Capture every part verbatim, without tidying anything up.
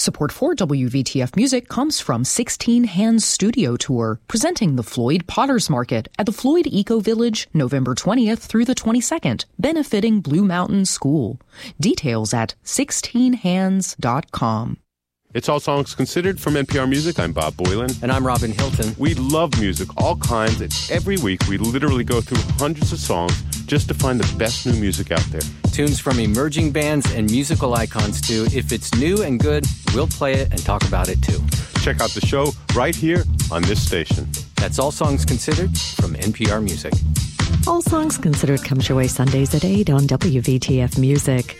Support for W V T F Music comes from sixteen Hands Studio Tour, presenting the Floyd Potters Market at the Floyd Eco Village, November twentieth through the twenty-second, benefiting Blue Mountain School. Details at sixteen hands dot com. It's All Songs Considered from N P R Music. I'm Bob Boylan. And I'm Robin Hilton. We love music, all kinds, and every week we literally go through hundreds of songs just to find the best new music out there. Tunes from emerging bands and musical icons, too. If it's new and good, we'll play it and talk about it, too. Check out the show right here on this station. That's All Songs Considered from N P R Music. All Songs Considered comes your way Sundays at eight on W V T F Music.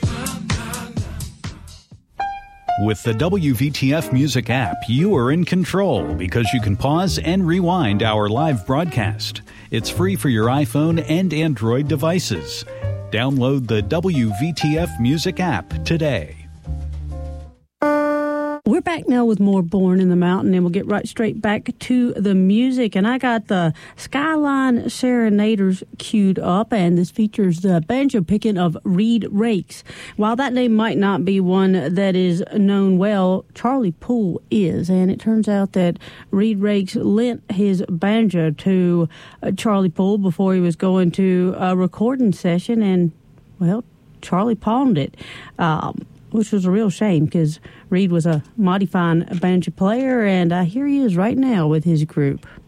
With the W V T F Music app, you are in control because you can pause and rewind our live broadcast. It's free for your iPhone and Android devices. Download the W V T F Music app today. We're back now with more Born in the Mountain, and we'll get right straight back to the music. And I got the Skyline Serenaders queued up, and this features the banjo picking of Reed Rakes. While that name might not be one that is known well, Charlie Poole is. And it turns out that Reed Rakes lent his banjo to uh, Charlie Poole before he was going to a recording session, and, well, Charlie pawned it. Um, which was a real shame because Reed was a mighty fine banjo player, and uh, here he is right now with his group.